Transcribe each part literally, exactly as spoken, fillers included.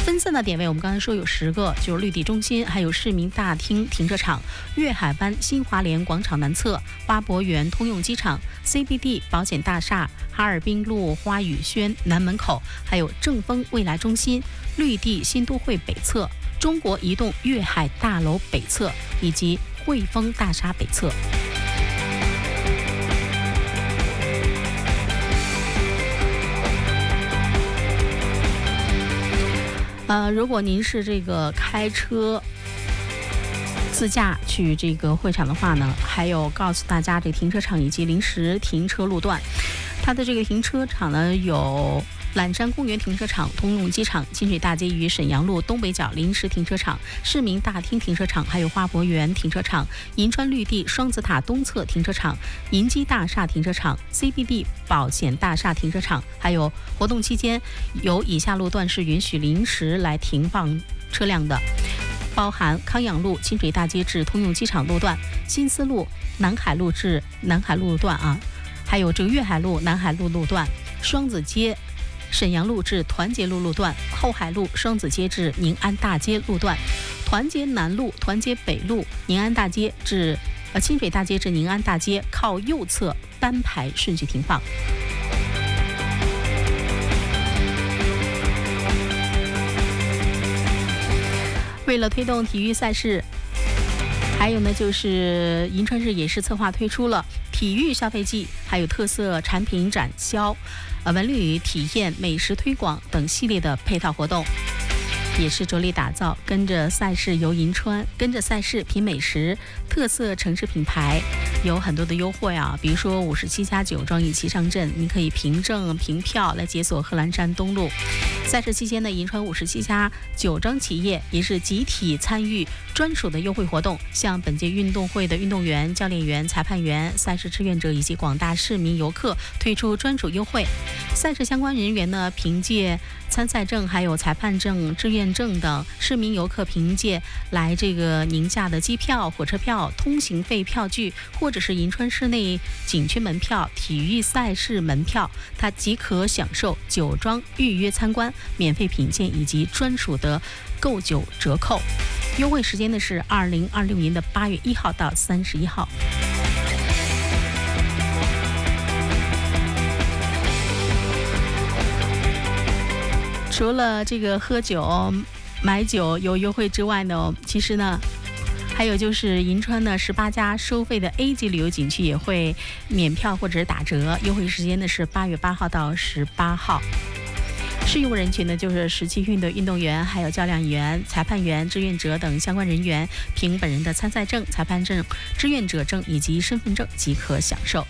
分散的点位我们刚才说有十个，就是绿地中心，还有市民大厅停车场、粤海湾新华联广场南侧、花博园通用机场、C B D 保险大厦、哈尔滨路花语轩南门口，还有正丰未来中心、绿地新都会北侧、中国移动粤海大楼北侧以及汇丰大厦北侧。呃，如果您是这个开车自驾去这个会场的话呢，还有告诉大家这停车场以及临时停车路段。它的这个停车场呢有揽山公园停车场、通用机场、清水大街与沈阳路东北角临时停车场、市民大厅停车场，还有花博园停车场、银川绿地双子塔东侧停车场、银基大厦停车场、C B D 保险大厦停车场。还有活动期间有以下路段是允许临时来停放车辆的，包含康养路清水大街至通用机场路段、新思路南海路至南海路路段啊，还有这个粤海路南海路路段、双子街沈阳路至团结路路段、后海路双子街至宁安大街路段、团结南路团结北路宁安大街至呃清水大街至宁安大街靠右侧单排顺序停放。为了推动体育赛事，还有呢就是银川市也是策划推出了体育消费季，还有特色产品展销、呃文旅体验、美食推广等系列的配套活动，也是着力打造跟着赛事游银川，跟着赛事品美食，特色城市品牌有很多的优惠啊，比如说五十七家酒庄一起上阵，你可以凭证凭票来解锁贺兰山东路。赛事期间呢，银川五十七家酒庄企业也是集体参与专属的优惠活动，向本届运动会的运动员、教练员、裁判员、赛事志愿者以及广大市民游客推出专属优惠。赛事相关人员呢，凭借参赛证、还有裁判证、志愿证等；市民游客凭借来这个宁夏的机票、火车票、通行费票据，或者是银川市内景区门票、体育赛事门票，它即可享受酒庄预约参观、免费品鉴以及专属的购酒折扣。优惠时间呢是二零二六年的八月一号到三十一号。除了这个喝酒、买酒有优惠之外呢，其实呢，还有就是银川呢十八家收费的 A 级旅游景区也会免票或者是打折，优惠时间呢是八月八号到十八号。适用人群呢就是十七运的运动员、还有教练员、裁判员、志愿者等相关人员，凭本人的参赛证、裁判证、志愿者证以及身份证即可享受。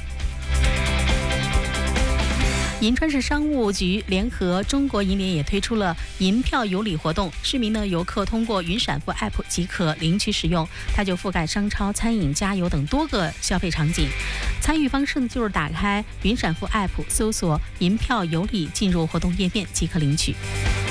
银川市商务局联合中国银联也推出了银票有礼活动，市民呢游客通过云闪付 App 即可领取使用，它就覆盖商超、餐饮、加油等多个消费场景。参与方式呢就是打开云闪付 App， 搜索银票有礼，进入活动页面即可领取。